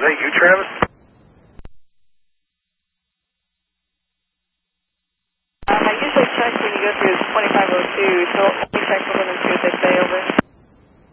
that you, Travis? I usually check when you go through 2502, so only check for them and see what they say over.